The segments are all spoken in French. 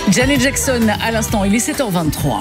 Janet Jackson à l'instant, il est 7h23.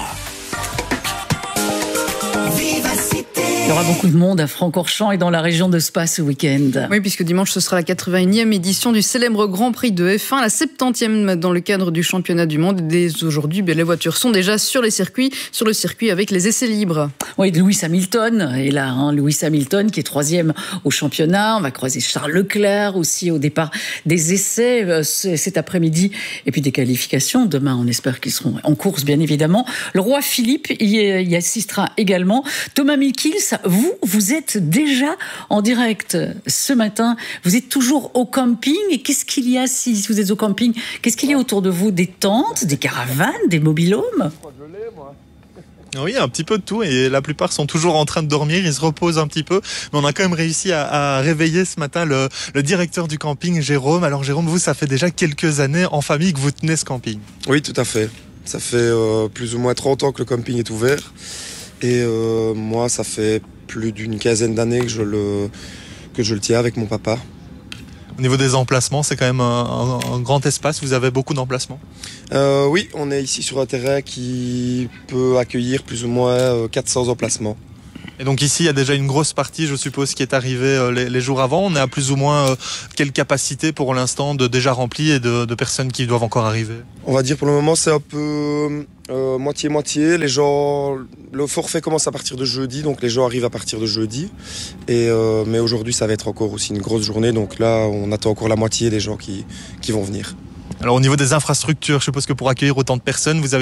Il y aura beaucoup de monde à Francorchamps et dans la région de Spa ce week-end. Oui, puisque dimanche, ce sera la 81e édition du célèbre Grand Prix de F1, la 70e dans le cadre du championnat du monde. Dès aujourd'hui, les voitures sont déjà sur le circuit avec les essais libres. Oui, Lewis Hamilton est là. Lewis Hamilton qui est 3e au championnat. On va croiser Charles Leclerc aussi au départ des essais cet après-midi. Et puis des qualifications. Demain, on espère qu'ils seront en course, bien évidemment. Le roi Philippe y assistera également. Thomas Milkils, vous êtes déjà en direct ce matin. Vous êtes toujours au camping. Et qu'est-ce qu'il y a si vous êtes au camping? Qu'est-ce qu'il y a autour de vous? Des tentes, des caravanes, des mobil-homes? Oui, un petit peu de tout, et la plupart sont toujours en train de dormir, ils se reposent un petit peu, mais on a quand même réussi à réveiller ce matin le directeur du camping, Jérôme. Alors Jérôme, vous, ça fait déjà quelques années en famille que vous tenez ce camping. Oui, tout à fait. Ça fait plus ou moins 30 ans que le camping est ouvert, et moi, ça fait plus d'une quinzaine d'années que je le tiens avec mon papa. Au niveau des emplacements, c'est quand même un grand espace, vous avez beaucoup d'emplacements? Oui, on est ici sur un terrain qui peut accueillir plus ou moins 400 emplacements. Et donc ici, il y a déjà une grosse partie, je suppose, qui est arrivée les jours avant. On est à plus ou moins quelle capacité pour l'instant de déjà remplie et de personnes qui doivent encore arriver? On va dire pour le moment, c'est un peu moitié-moitié. Les gens, le forfait commence à partir de jeudi, donc les gens arrivent à partir de jeudi. Mais aujourd'hui, ça va être encore aussi une grosse journée. Donc là, on attend encore la moitié des gens qui vont venir. Alors au niveau des infrastructures, je suppose que pour accueillir autant de personnes, vous avez